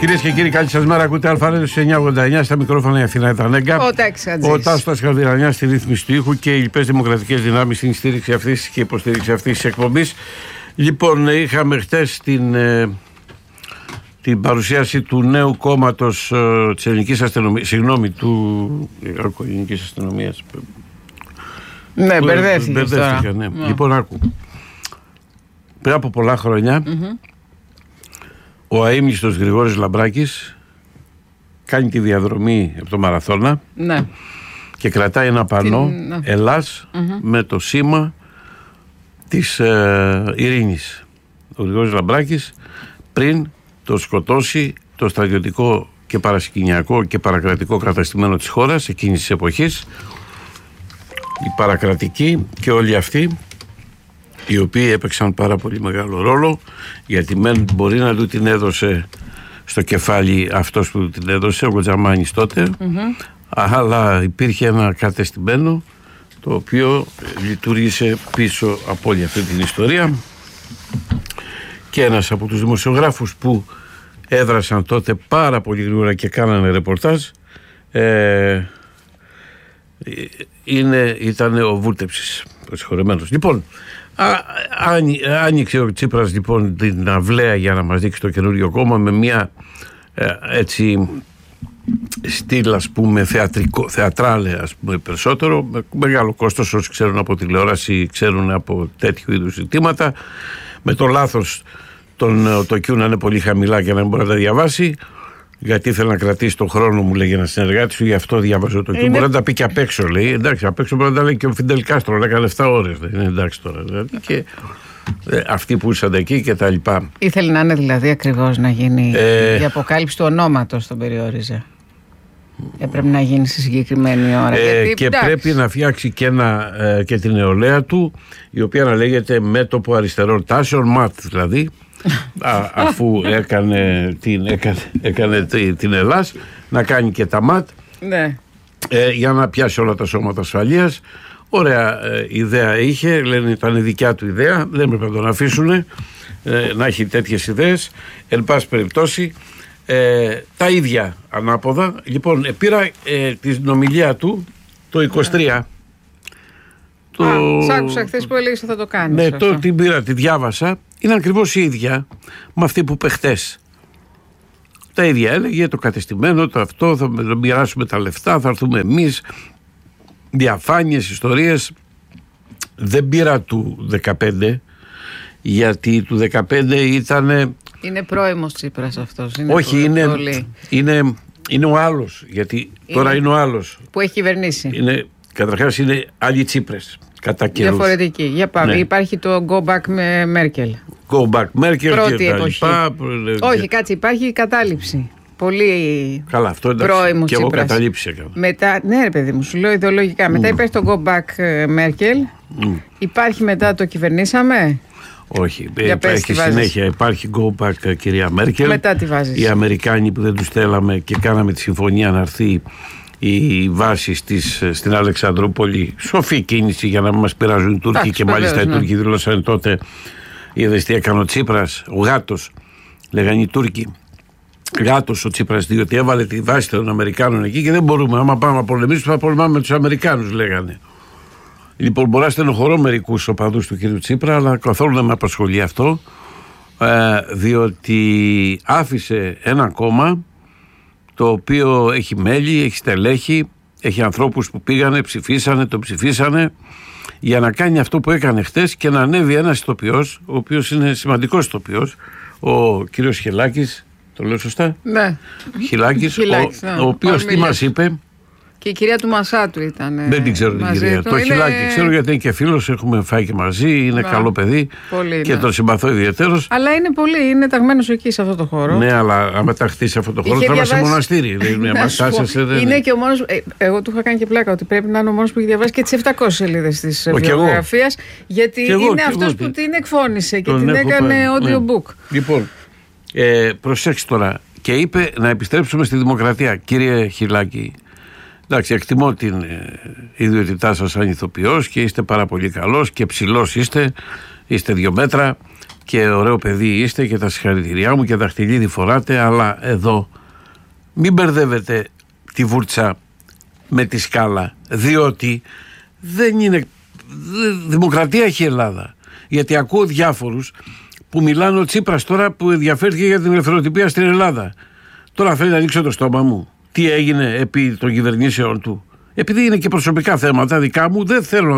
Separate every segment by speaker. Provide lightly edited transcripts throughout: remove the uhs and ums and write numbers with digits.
Speaker 1: Κυρίες και κύριοι, καλή σας μέρα. Ακούτε Αλφαρέδο 989 στα μικρόφωνα η Αθηνά Ιτανέγκα.
Speaker 2: Ο
Speaker 1: Τάσος Καβιρανιάς στη ρύθμιση του ήχου και οι λοιπές δημοκρατικές δυνάμεις στην στήριξη αυτής και υποστήριξη αυτής της εκπομπής. Λοιπόν, είχαμε χτες την παρουσίαση του νέου κόμματος της ελληνικής αστυνομίας. Συγγνώμη, του ελληνικής αστυνομίας.
Speaker 2: Ναι, μπερδεύτηκα.
Speaker 1: Ναι. Λοιπόν, άκου. Πριν από πολλά χρόνια, ο αείμνηστος Γρηγόρης Λαμπράκης κάνει τη διαδρομή από το Μαραθώνα,
Speaker 2: ναι,
Speaker 1: και κρατάει ένα πανό Ελλάς με το σήμα της ειρήνης. Ο Γρηγόρης Λαμπράκης, πριν το σκοτώσει το στρατιωτικό και παρασκηνιακό και παρακρατικό καταστημένο της χώρας εκείνης της εποχής, οι παρακρατικοί και όλοι αυτοί οι οποίοι έπαιξαν πάρα πολύ μεγάλο ρόλο, γιατί μεν μπορεί να του την έδωσε στο κεφάλι αυτός που του την έδωσε, ο Κοτζαμάνης τότε, αλλά υπήρχε ένα κατεστημένο το οποίο λειτουργήσε πίσω από όλη αυτή την ιστορία, και ένας από τους δημοσιογράφους που έδρασαν τότε πάρα πολύ γρήγορα και κάνανε ρεπορτάζ ήταν ο Βούλτεψης, ο συγχωρεμένος. Λοιπόν, άνοιξε ο Τσίπρας λοιπόν την αυλαία για να μας δείξει το καινούριο κόμμα με μια έτσι στυλ, ας πούμε, θεατράλε, ας πούμε, περισσότερο, με μεγάλο κόστος. Όσοι ξέρουν από τηλεόραση ξέρουν από τέτοιου είδους ζητήματα, με το λάθος το Q να είναι πολύ χαμηλά και να μην μπορεί να τα διαβάσει, γιατί ήθελε να κρατήσει τον χρόνο, μου λέγει ένα συνεργάτη σου, γι' αυτό διάβαζε το Q. Μπορεί να τα πει και απ' έξω, λέει. Εντάξει, απ' έξω μπορεί να τα λέει και ο Φιντελ Κάστρο, να έκανε 7 ώρες. Δεν είναι εντάξει τώρα. Δηλαδή, και αυτοί που ήσαν εκεί και τα λοιπά.
Speaker 2: Ήθελε να είναι δηλαδή ακριβώς να γίνει η αποκάλυψη του ονόματος, τον περιόριζε. Έπρεπε να γίνει στη συγκεκριμένη ώρα.
Speaker 1: Και πρέπει να φτιάξει και την νεολαία του, η οποία να λέγεται Μέτωπο Αριστερών Τάσεων, ΜΑΤ δηλαδή. Αφού έκανε την Ελλάς, να κάνει και τα ΜΑΤ, ναι, για να πιάσει όλα τα σώματα ασφαλείας. Ωραία ιδέα είχε, λένε ήταν δικιά του ιδέα, δεν έπρεπε να τον αφήσουν να έχει τέτοιες ιδέες. Εν πάση περιπτώσει, τα ίδια ανάποδα. Λοιπόν, πήρα την ομιλία του το 23.
Speaker 2: Σ' άκουσα χθες που έλεγες ότι θα το κάνεις.
Speaker 1: Ναι, την πήρα, τη διάβασα. Είναι ακριβώς η ίδια με αυτή που παιχτές. Τα ίδια έλεγε, το κατεστημένο, το αυτό, θα μοιράσουμε τα λεφτά, θα έρθουμε εμείς, διαφάνειες, ιστορίες. Δεν πήρα του 15, γιατί του 15 ήταν...
Speaker 2: Είναι πρώιμος Τσίπρας αυτός.
Speaker 1: Όχι, είναι ο άλλος, γιατί τώρα είναι ο άλλος.
Speaker 2: Που έχει κυβερνήσει.
Speaker 1: Καταρχάς είναι άλλοι Τσίπρες.
Speaker 2: Διαφορετική. Για πάμε. Ναι. Υπάρχει το Go Back με Μέρκελ.
Speaker 1: Go Back Μέρκελ.
Speaker 2: Πρώτη εποχή. Όχι, κάτσε, υπάρχει η κατάληψη. Πολύ.
Speaker 1: Καλά, αυτό εντάξει.
Speaker 2: Πρώιμο
Speaker 1: και
Speaker 2: Τσίπρας.
Speaker 1: Εγώ καταλήψη έκανα.
Speaker 2: Μετά, ναι, ρε παιδί μου, σου λέω ιδεολογικά. Μετά υπάρχει το Go Back Μέρκελ. Υπάρχει μετά το κυβερνήσαμε.
Speaker 1: Όχι, υπάρχει συνέχεια. Υπάρχει Go Back κυρία Μέρκελ.
Speaker 2: Μετά τι βάζεις?
Speaker 1: Οι Αμερικάνοι που δεν τους θέλαμε και κάναμε τη συμφωνία να έρθει οι βάσεις στην Αλεξανδρούπολη. Σοφή κίνηση για να μην μας πειράζουν οι Τούρκοι. Και μάλιστα οι Τούρκοι δηλώσαν τότε, είδες τι έκανε ο Τσίπρας, ο γάτος, λέγανε οι Τούρκοι. Γάτος ο Τσίπρας, διότι έβαλε τη βάση των Αμερικάνων εκεί και δεν μπορούμε. Άμα πάμε να πολεμήσουμε, θα πολεμάμε με τους Αμερικάνους, λέγανε. Λοιπόν, μπορώ να στενοχωρώ μερικούς οπαδούς του κ. Τσίπρα, αλλά καθόλου δεν με απασχολεί αυτό, διότι άφησε ένα κόμμα το οποίο έχει μέλη, έχει στελέχη, έχει ανθρώπους που πήγανε, το ψηφίσανε για να κάνει αυτό που έκανε χτες και να ανέβει ένας ηθοποιός, ο οποίος είναι σημαντικός ηθοποιός, ο κύριος Χιλάκης, το λέω σωστά?
Speaker 2: Ναι.
Speaker 1: Χιλάκης, ο οποίος τι μας είπε?
Speaker 2: Και η κυρία του Μασάτου ήταν.
Speaker 1: Δεν την ξέρω την κυρία. Το Χιλάκη ξέρω γιατί είναι και φίλος, έχουμε φάει και μαζί, είναι καλό παιδί
Speaker 2: πολύ,
Speaker 1: και τον συμπαθώ ιδιαίτερος.
Speaker 2: Αλλά είναι ταγμένος εκεί σε αυτό το χώρο.
Speaker 1: Ναι, αλλά άμα ταχθεί σε αυτό το χώρο θα σε μοναστήρι.
Speaker 2: Είναι και ο μόνος. Εγώ του είχα κάνει και πλάκα ότι πρέπει να είναι ο μόνος που έχει διαβάσει και τις 700 σελίδες της βιογραφίας. Γιατί είναι αυτός που την εκφώνησε και την έκανε audiobook.
Speaker 1: Λοιπόν, προσέξτε τώρα. Και είπε να επιστρέψουμε στη δημοκρατία, κύριε Χιλάκη. Εντάξει, εκτιμώ την ιδιότητά σας σαν ηθοποιός και είστε πάρα πολύ καλός και ψηλός είστε 2 μέτρα και ωραίο παιδί είστε και τα συγχαρητηριά μου και δαχτυλίδι φοράτε, αλλά εδώ μην μπερδεύετε τη βούρτσα με τη σκάλα, διότι δεν είναι δημοκρατία έχει η Ελλάδα. Γιατί ακούω διάφορους που μιλάνε ο Τσίπρας τώρα που ενδιαφέρθηκε για την ελευθεροτυπία στην Ελλάδα. Τώρα θέλει να ανοίξω το στόμα μου. Τι έγινε επί των κυβερνήσεων του? Επειδή είναι και προσωπικά θέματα δικά μου, δεν θέλω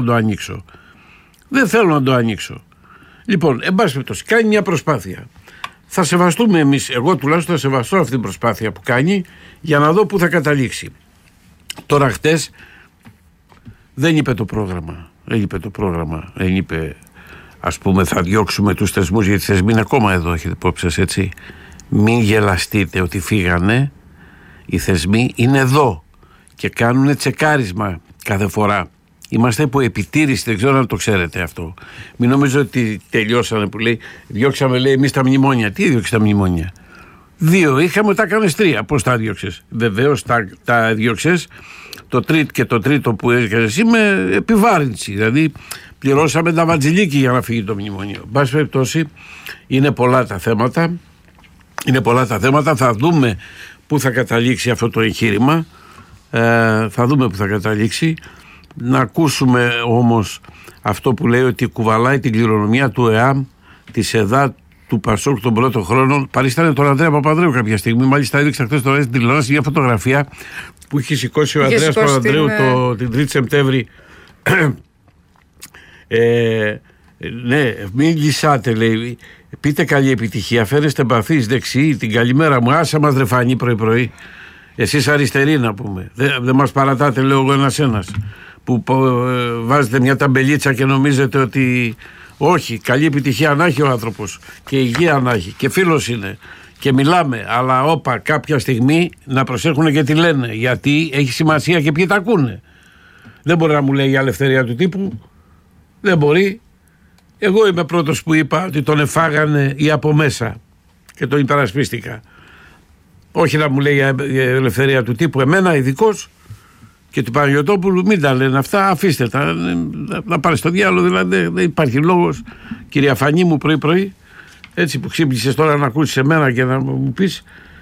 Speaker 1: να το ανοίξω. Λοιπόν, εν πάση περιπτώσει, κάνει μια προσπάθεια. Θα σεβαστούμε εμείς, εγώ τουλάχιστον θα σεβαστώ αυτή την προσπάθεια που κάνει, για να δω πού θα καταλήξει. Τώρα χτες δεν είπε το πρόγραμμα. Δεν είπε, ας πούμε, θα διώξουμε τους θεσμούς, γιατί οι θεσμοί είναι ακόμα εδώ, έχετε υπόψη σας, έτσι. Μην γελαστείτε ότι φύγανε. Οι θεσμοί είναι εδώ και κάνουν τσεκάρισμα κάθε φορά. Είμαστε υπό επιτήρηση, δεν ξέρω αν το ξέρετε αυτό. Μην νομίζω ότι τελειώσανε που λέει, διώξαμε, λέει, εμείς τα μνημόνια. Τι διώξε τα μνημόνια? 2 είχαμε, τα έκανες 3. Πώς τα διώξες? Βεβαίως τα διώξες. Το τρίτο που έκανες εσύ με επιβάρυνση. Δηλαδή πληρώσαμε τα βατζιλίκι για να φύγει το μνημόνιο. Εν πάση περιπτώσει, είναι πολλά τα θέματα. Θα δούμε πού θα καταλήξει αυτό το εγχείρημα. Να ακούσουμε όμως αυτό που λέει ότι κουβαλάει την κληρονομιά του ΕΑΜ, της ΕΔΑ, του ΠΑΣΟΚ των πρώτων χρόνων. Παρίστανε τον Ανδρέα Παπανδρέου κάποια στιγμή. Μάλιστα έδειξα χθες τώρα στην τηλεόραση μια φωτογραφία που είχε σηκώσει ο Ανδρέας Παπανδρέου την 3η Σεπτέμβρη. Ναι, μην λυσάτε, λέει. Πείτε καλή επιτυχία. Φέρεστε επαφής δεξιή. Την καλημέρα μου. Άσε μας ρε Φανή πρωί-πρωί. Εσείς αριστεροί να πούμε. Δεν μας παρατάτε, λέω εγώ ένας. Που βάζετε μια ταμπελίτσα και νομίζετε ότι όχι, καλή επιτυχία να έχει ο άνθρωπος και υγεία να έχει και φίλος είναι και μιλάμε, αλλά όπα κάποια στιγμή να προσέχουν και τι λένε, γιατί έχει σημασία και ποιοι τα ακούνε. Δεν μπορεί να μου λέει για ελευθερία του τύπου, δεν μπορεί. Εγώ είμαι πρώτος που είπα ότι τον εφάγανε οι από μέσα και τον υπερασπίστηκα. Όχι να μου λέει για ελευθερία του τύπου εμένα ειδικός και του Παναγιωτόπουλου, μην τα λένε αυτά, αφήστε τα να πάρει στο διάλογο, δηλαδή δεν υπάρχει λόγος. Κυρία Φανή μου πρωί-πρωί, έτσι που ξύπνησες τώρα να ακούσεις εμένα και να μου πεις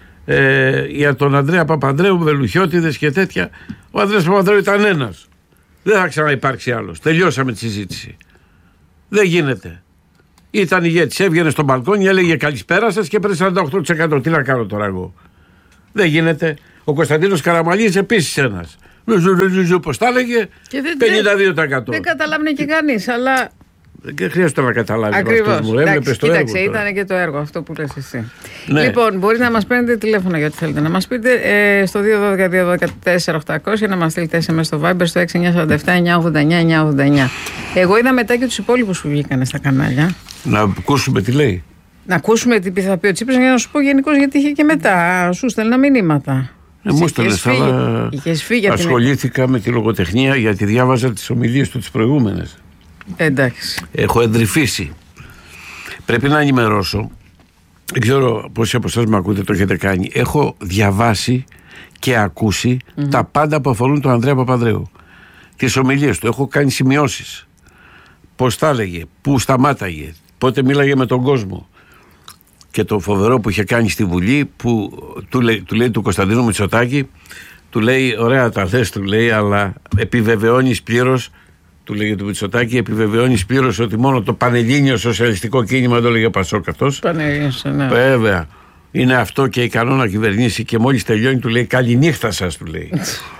Speaker 1: για τον Ανδρέα Παπανδρέου, βελουχιώτιδες και τέτοια. Ο Ανδρέας Παπανδρέου ήταν ένας, δεν θα ξαναυπάρξει άλλος. Τελειώσαμε τη συζήτηση. Δεν γίνεται. Ήταν ηγέτης, έβγαινε στο μπαλκόνι, έλεγε καλησπέρα σας και έπαιρνε 48%. Τι να κάνω τώρα εγώ? Δεν γίνεται. Ο Κωνσταντίνος Καραμαλής επίσης ένας. Πώς τα έλεγε, 52%.
Speaker 2: Δεν καταλάβαινε και κανείς, αλλά...
Speaker 1: Δεν χρειάζεται να καταλάβει.
Speaker 2: Ακριβώς. Κοίταξε, ήταν και το έργο αυτό που λες εσύ. Ναι. Λοιπόν, μπορεί να μας παίρνετε τηλέφωνο για ό,τι θέλετε να μας πείτε στο 212-214-800 να μας στείλετε SMS στο Viber στο 6947-989-989. Εγώ είδα μετά και τους υπόλοιπους που βγήκανε στα κανάλια.
Speaker 1: Να ακούσουμε τι λέει.
Speaker 2: Να ακούσουμε τι θα πει ο Τσίπρας, για να σου πω γενικώς, γιατί είχε και μετά. Σου στέλνα μηνύματα.
Speaker 1: Μου στέλνες, αλλά ασχολήθηκα με τη λογοτεχνία γιατί διάβαζα τις ομιλίες του τις προηγούμενες.
Speaker 2: Εντάξει.
Speaker 1: Έχω εντρυφήσει. Πρέπει να ενημερώσω. Δεν ξέρω πόσοι από εσάς με ακούτε, το έχετε κάνει. Έχω διαβάσει και ακούσει τα πάντα που αφορούν τον Ανδρέα Παπανδρέου. Τις ομιλίες του. Έχω κάνει σημειώσεις. Πώς τα έλεγε, πού σταμάταγε, πότε μίλαγε με τον κόσμο. Και το φοβερό που είχε κάνει στη Βουλή, που του λέει του Κωνσταντίνου Μητσοτάκη, του λέει, ωραία τα θες, του λέει, αλλά επιβεβαιώνεις πλήρως, του λέγει του Μητσοτάκη, επιβεβαιώνεις πλήρως ότι μόνο το πανελλήνιο σοσιαλιστικό κίνημα, το λέγε Πασόκ αυτός.
Speaker 2: Ναι.
Speaker 1: Βέβαια. Είναι αυτό και ικανό να κυβερνήσει, και μόλις τελειώνει του λέει καληνύχτα σας, του λέει.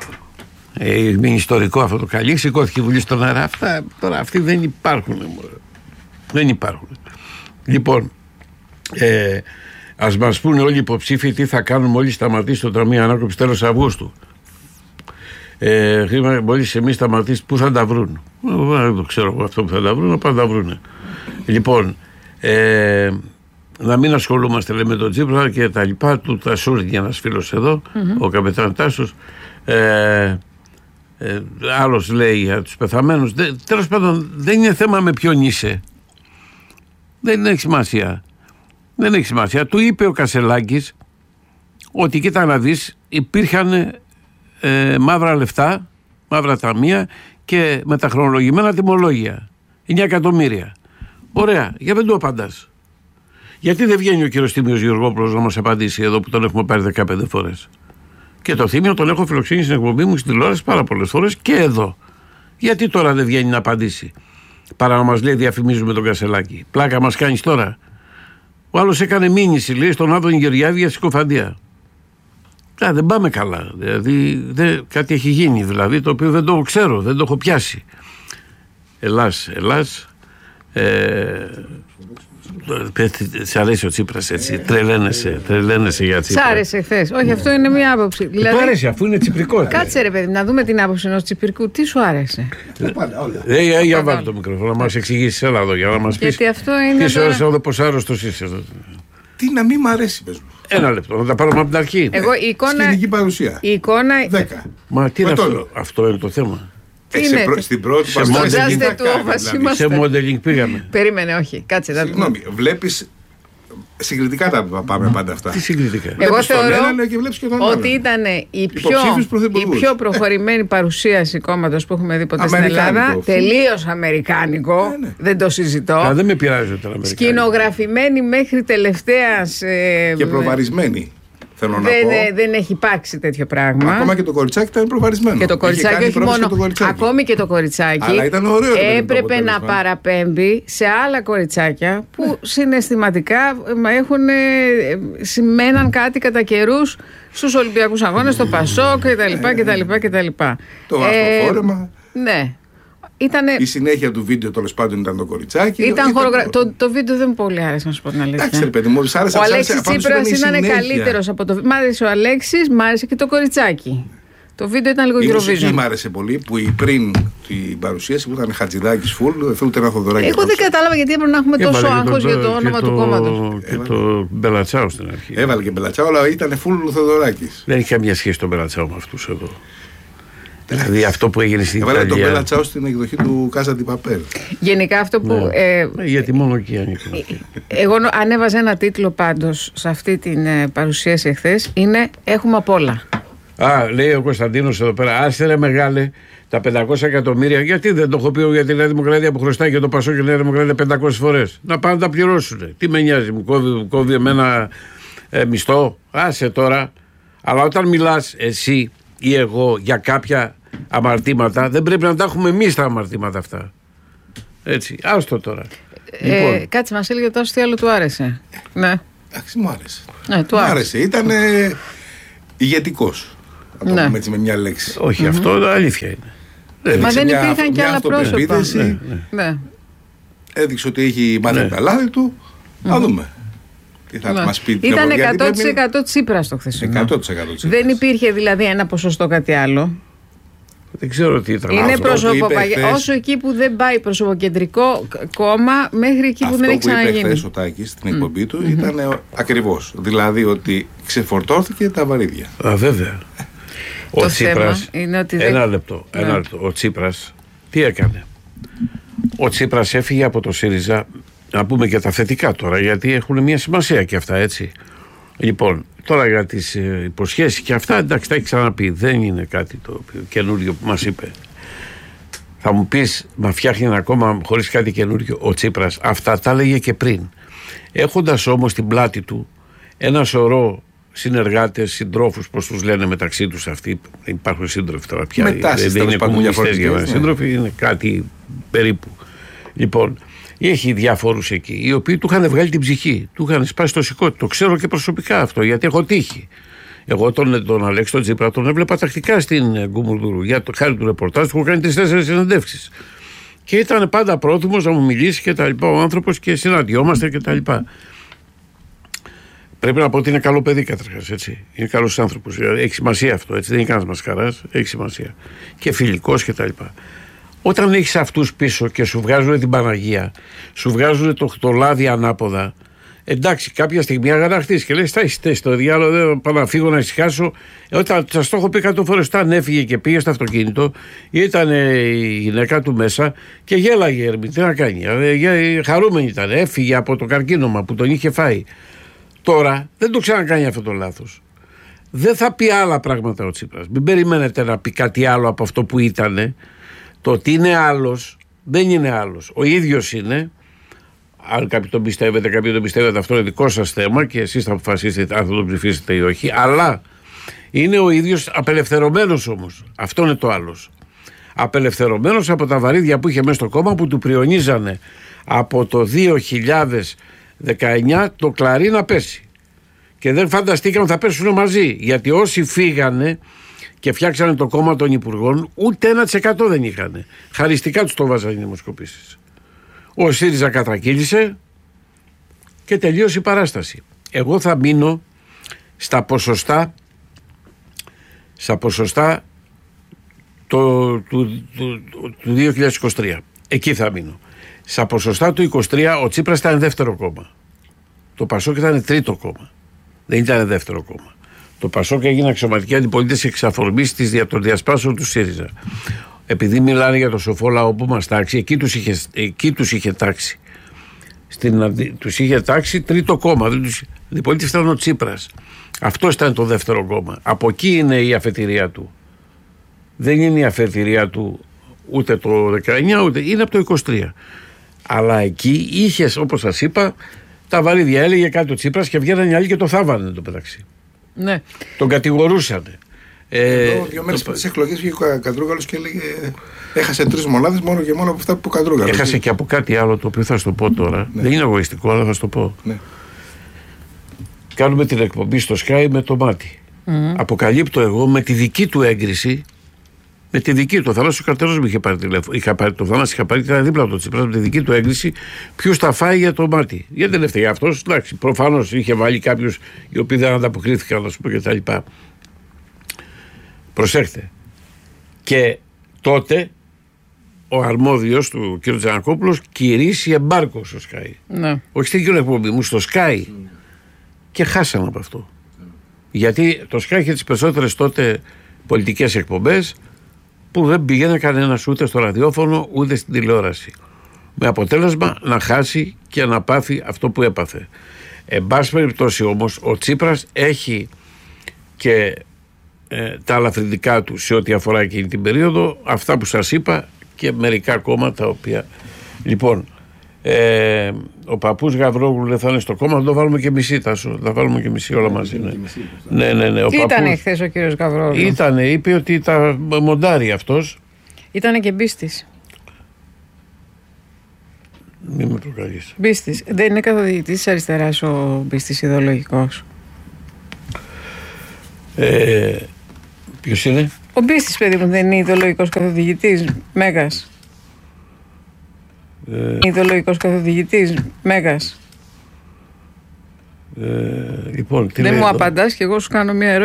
Speaker 1: Είναι ιστορικό αυτό το καλή, σηκώθηκε η Βουλή στον αέρα. Αυτά τώρα αυτοί δεν υπάρχουν. Δεν υπάρχουν. Λοιπόν, ας μας πούνε όλοι οι υποψήφοι τι θα κάνουν μόλις σταματήσει το Ταμείο Ανάκαμψης τέλος Αυγούστου. Μόλις εμείς σταματήσει, πού θα τα βρουν? Δεν το ξέρω αυτό που θα τα βρουν, να πάνε τα βρούνε. Λοιπόν, να μην ασχολούμαστε, λέμε, με τον Τσίπρα και τα λοιπά. Του Τασούρη, ένας φίλος εδώ, ο καπετάν Τάσος, άλλος λέει για τους πεθαμένους. Τέλος πάντων, δεν είναι θέμα με ποιον είσαι. Δεν έχει σημασία. Δεν έχει σημασία. Του είπε ο Κασελάκης ότι κοίτα να δεις, υπήρχαν μαύρα λεφτά, μαύρα ταμεία και μεταχρονολογημένα τιμολόγια. 9 εκατομμύρια. Ωραία, για δεν του απαντάς. Γιατί δεν βγαίνει ο κύριος Τίμιος Γεωργόπουλος να μας απαντήσει εδώ που τον έχουμε πάρει 15 φορές? Και το Θήμιο τον έχω φιλοξενήσει στην εκπομπή μου στην τηλεόραση πάρα πολλές φορές και εδώ. Γιατί τώρα δεν βγαίνει να απαντήσει? Παρά να μας λέει διαφημίζουμε τον Κασελάκη. Πλάκα μας κάνεις τώρα? Ο άλλος έκανε μήνυση, λέει, στον Άδωνη Γεωργιάδη για συκοφαντία. Δεν πάμε καλά. Δηλαδή κάτι έχει γίνει, δηλαδή, το οποίο δεν το ξέρω, δεν το έχω πιάσει. Ελλάς. Σ' αρέσει ο Τσίπρας, έτσι? Τρελαίνεσαι για Τσίπρα.
Speaker 2: Σ' άρεσε χθες? Όχι, αυτό είναι μια άποψη.
Speaker 1: Δηλαδή, του άρεσε αφού είναι τσιπρικό.
Speaker 2: Κάτσε ρε παιδί, να δούμε την άποψη ενός τσιπρικού. Τι σου άρεσε?
Speaker 1: Για βάλε το μικρόφωνο να μας εξηγήσεις. Έλα εδώ για να μας πεις.
Speaker 2: Γιατί αυτό είναι.
Speaker 1: Τι ώρες εδώ πως άρρωστος είσαι εδώ?
Speaker 3: Τι να μην μ' αρέσει, πες μου.
Speaker 1: Ένα λεπτό, να τα πάρουμε από την αρχή.
Speaker 2: Εγώ η εικόνα.
Speaker 3: Σκηνική παρουσία.
Speaker 2: Η εικόνα.
Speaker 3: 10.
Speaker 1: Μα τι είναι αυτό? Αυτό είναι το θέμα.
Speaker 3: Στην πρώτη
Speaker 1: σε modeling πήγαμε.
Speaker 2: Περίμενε, όχι. Κάτσε.
Speaker 3: Συγγνώμη, βλέπεις. Συγκριτικά τα πάμε πάντα αυτά.
Speaker 1: Τι συγκριτικά?
Speaker 2: Εγώ θεωρώ
Speaker 3: ότι
Speaker 2: ήταν η πιο προχωρημένη παρουσίαση κόμματος που έχουμε δει ποτέ στην Ελλάδα. Τελείως αμερικάνικο. Δεν το συζητώ.
Speaker 1: Δεν με πειράζει το αμερικάνικο.
Speaker 2: Σκηνογραφημένη μέχρι τελευταίας.
Speaker 3: Και προβαρισμένη.
Speaker 2: Δεν έχει υπάρξει τέτοιο πράγμα.
Speaker 3: Ακόμα και το κοριτσάκι ήταν προβαρισμένο.
Speaker 2: Και το κοριτσάκι, όχι μόνο. Ακόμη και το κοριτσάκι έπρεπε να παραπέμπει σε άλλα κοριτσάκια που συναισθηματικά σημαίναν κάτι κατά καιρούς στους Ολυμπιακούς Αγώνες, στο Πασόκ κτλ.
Speaker 3: Το φόρεμα.
Speaker 2: Ναι.
Speaker 3: Η συνέχεια του βίντεο τέλος πάντων ήταν το κοριτσάκι.
Speaker 2: Το βίντεο δεν μου πολύ άρεσε, να σου πω την αλήθεια.
Speaker 3: Εντάξει, ρε παιδί μου, άρεσε.
Speaker 2: Ο Αλέξης Τσίπρας ήταν καλύτερος από το βίντεο. Μ' άρεσε ο Αλέξης, μ' άρεσε και το κοριτσάκι. Το βίντεο ήταν λίγο Eurovision. Η
Speaker 3: μουσική μ' άρεσε πολύ που πριν την παρουσίαση που ήταν Χατζηδάκης φουλ, ούτε ένα Θοδωράκι.
Speaker 2: Εγώ δεν κατάλαβα γιατί έπρεπε να έχουμε τόσο άγχος για το όνομα του κόμματος.
Speaker 1: Και το Μπελατσάο στην αρχή.
Speaker 3: Έβαλε και Μπελατσάο, αλλά ήταν φουλ Θοδωράκης.
Speaker 1: Δεν έχει καμία σχέση το Μπελατσάο με αυτούς εδώ. Δηλαδή αυτό που έγινε στην Ιταλία.
Speaker 3: Έβαλε τον Μπελατσάο στην εκδοχή του Κάζα ντι Παπέλ.
Speaker 2: Γενικά αυτό που.
Speaker 1: Γιατί μόνο εκεί ανήκει.
Speaker 2: Εγώ ανέβαζα ένα τίτλο πάντως σε αυτή την παρουσίαση εχθές. Είναι «Έχουμε απ' όλα».
Speaker 1: Λέει ο Κωνσταντίνος εδώ πέρα. Άσε μεγάλε τα 500 εκατομμύρια. Γιατί δεν το έχω πει για τη Νέα Δημοκρατία που χρωστάει και το Πασόκ και η Νέα Δημοκρατία 500 φορές? Να πάνε να τα πληρώσουν. Τι με νοιάζει, μου κόβει εμένα μισθό? Άσε τώρα. Αλλά όταν μιλάς εσύ ή εγώ για κάποια αμαρτήματα, δεν πρέπει να τα έχουμε εμείς τα αμαρτήματα αυτά. Έτσι, άστο τώρα.
Speaker 2: Λοιπόν. Κάτσε, μας έλεγε τόσο τι άλλο του άρεσε. Ναι.
Speaker 3: Εντάξει, μου άρεσε.
Speaker 2: Του άρεσε.
Speaker 3: Ήταν ηγετικός. Να το πούμε έτσι με μια λέξη.
Speaker 1: Όχι, αυτό αλήθεια είναι.
Speaker 2: Μα δεν υπήρχαν και άλλα πρόσωπα.
Speaker 3: Ναι. Έδειξε ότι έχει μάθει τα λάθη του. Να δούμε.
Speaker 2: Ήταν 100% Τσίπρας το χθεσινό.
Speaker 3: 100%
Speaker 2: δεν υπήρχε δηλαδή ένα ποσοστό κάτι άλλο.
Speaker 1: Δεν ξέρω τι ήταν.
Speaker 2: Είναι όσο εκεί που δεν πάει προσωποκεντρικό κόμμα μέχρι εκεί που δεν έχει ξαναγίνει.
Speaker 3: Αυτό που είπε χθες ο Τάκης στην εκπομπή του ήταν ακριβώς. Δηλαδή ότι ξεφορτώθηκε τα βαρύδια.
Speaker 1: Βέβαια. Ο Τσίπρας. Ένα λεπτό. Ο Τσίπρας τι έκανε? Ο Τσίπρας έφυγε από το ΣΥΡΙΖΑ. Να πούμε και τα θετικά τώρα, γιατί έχουν μια σημασία και αυτά, έτσι. Λοιπόν, τώρα για τις υποσχέσεις και αυτά, εντάξει, τα έχει ξαναπεί. Δεν είναι κάτι το καινούριο που μας είπε. Θα μου πεις, μα φτιάχνει ακόμα χωρίς κάτι καινούριο ο Τσίπρας? Αυτά τα έλεγε και πριν. Έχοντας όμως στην πλάτη του ένα σωρό συνεργάτες, συντρόφους, πώς τους λένε μεταξύ τους αυτοί. Υπάρχουν σύντροφοι τώρα πια. Δεν είναι κομμουνιστές για να σύντροφοι, είναι κάτι περίπου. Λοιπόν, έχει διάφορους εκεί, οι οποίοι του είχαν βγάλει την ψυχή, του είχαν σπάσει το σηκώτη. Το ξέρω και προσωπικά αυτό, γιατί έχω τύχει. Εγώ τον Αλέξη τον Τσίπρα τον έβλεπα τακτικά στην Γκουμουρδούρου. Για το χάρη του ρεπορτάζ του έχω κάνει 3-4 συνεντεύξεις. Και ήταν πάντα πρόθυμος να μου μιλήσει και τα λοιπά ο άνθρωπος και συναντιόμαστε και τα λοιπά. Πρέπει να πω ότι είναι καλό παιδί καταρχάς, έτσι. Είναι καλός άνθρωπος. Έχει σημασία αυτό, έτσι. Δεν είναι κανένας μασκαράς, έχει σημασία. Και φιλικός και τα λοιπά. Όταν έχεις αυτούς πίσω και σου βγάζουν την Παναγία, σου βγάζουν το λάδι ανάποδα, εντάξει, κάποια στιγμή αγαναχτείς και λες, θα είστε στο διάλογο, δεν πάω να φύγω να ησυχάσω. Όταν σας το έχω πει 100 φορές, όταν έφυγε και πήγε στο αυτοκίνητο, ήταν η γυναίκα του μέσα και γέλαγε, τι να κάνει. Χαρούμενη ήταν, έφυγε από το καρκίνωμα που τον είχε φάει. Τώρα δεν το ξανακάνει αυτό το λάθος. Δεν θα πει άλλα πράγματα ο Τσίπρας. Μην περιμένετε να πει κάτι άλλο από αυτό που ήτανε. Το ότι είναι άλλος δεν είναι άλλος. Ο ίδιος είναι, Αν κάποιοι τον πιστεύετε, κάποιοι τον πιστεύετε, αυτό είναι δικό σας θέμα και εσείς θα αποφασίσετε αν θα τον ψηφίσετε ή όχι. Αλλά είναι ο ίδιος απελευθερωμένος όμως. Αυτό είναι το άλλο. Απελευθερωμένος από τα βαρύδια που είχε μέσα στο κόμμα, που του πριονίζανε από το 2019 το κλαρί να πέσει. Και δεν φανταστήκαν θα πέσουν μαζί. Γιατί όσοι φύγανε και φτιάξανε το κόμμα των υπουργών, ούτε 1% δεν είχαν. Χαριστικά τους το βάζανε οι δημοσκοπήσεις. Ο ΣΥΡΙΖΑ κατρακύλησε και τελείωσε η παράσταση. Εγώ θα μείνω στα ποσοστά του 2023. Εκεί θα μείνω. Στα ποσοστά του 2023 ο Τσίπρας ήταν δεύτερο κόμμα. Το Πασόκ ήταν τρίτο κόμμα. Δεν ήταν δεύτερο κόμμα. Το Πασόκ έγινε αξιωματική αντιπολίτευση εξ αφορμής των διασπάσεων του ΣΥΡΙΖΑ. Επειδή μιλάνε για το σοφό λαό που μας τάξει, εκεί τους είχε τάξει. Τους είχε τάξει τρίτο κόμμα. Αντιπολίτευση ήταν ο Τσίπρας. Αυτό ήταν το δεύτερο κόμμα. Από εκεί είναι η αφετηρία του. Δεν είναι η αφετηρία του ούτε το 19, ούτε είναι από το 23. Αλλά εκεί είχε, όπως σας είπα, τα βαρύδια. Έλεγε κάτι ο Τσίπρας και βγαίνανε οι άλλοι και το θάβανε το μεταξύ. Ναι. Τον κατηγορούσαν.
Speaker 3: Δύο μέρες πριν τις εκλογές βγήκε ο Καντρούγκαλος και έλεγε έχασε 3 μονάδες μόνο και μόνο από αυτά που ο Καντρούγκαλος.
Speaker 1: Έχασε και από κάτι άλλο το οποίο θα σου το πω τώρα. Ναι. Δεν είναι εγωιστικό, αλλά θα σου το πω. Ναι. Κάνουμε την εκπομπή στο Sky με το Μάτι. Αποκαλύπτω εγώ με τη δική του έγκριση. Με τη δική του, ο Θανάσης Καρτερός μου είχε πάρει τηλέφωνο. Το Θανάση είχα πάρει, ήταν δίπλα από το Τσίπρα, με τη δική του έγκριση, ποιους τα φάει για το Μάτι. Γιατί δεν έφταιγε αυτός, εντάξει, προφανώς είχε βάλει κάποιους οι οποίοι δεν ανταποκρίθηκαν, να σου πω κτλ. Προσέχτε. Και τότε ο αρμόδιος του κ. Τζανακόπουλος κηρύσσει εμπάρκο στο Sky. Ναι. Όχι στην κοινή εκπομπή μου, στο Sky. Και χάσαμε από αυτό. Γιατί το Sky είχε τις περισσότερες τότε πολιτικές εκπομπές που δεν πήγαινε κανένας ούτε στο ραδιόφωνο ούτε στην τηλεόραση. Με αποτέλεσμα να χάσει και να πάθει αυτό που έπαθε. Εν πάση περιπτώσει όμως ο Τσίπρας έχει και τα αλαφρυντικά του σε ό,τι αφορά εκείνη την περίοδο, αυτά που σας είπα και μερικά κόμματα οποία. Λοιπόν, ο παππούς Γαβρόγλου δεν θα είναι στο κόμμα, θα το βάλουμε και μισή, Τάσο. Θα βάλουμε και μισή όλα μαζί. Ναι.
Speaker 2: Τι ήταν χθες ο κύριος Γαβρόγλου?
Speaker 1: Είπε ότι τα μοντάρει αυτός.
Speaker 2: Ήτανε και μπίστης.
Speaker 1: Μην με προκαλείς.
Speaker 2: Μπίστης. Δεν είναι καθοδηγητής της αριστεράς ο Μπίστης ιδεολογικός?
Speaker 1: Ποιος είναι?
Speaker 2: Ο Μπίστης, παιδί μου, δεν είναι ιδεολογικός καθοδηγητής Μέγας? Ιδεολογικός καθοδηγητής Μέγας.
Speaker 1: Λοιπόν,
Speaker 2: δεν μου απαντάς και εγώ σου κάνω μια ερώτηση.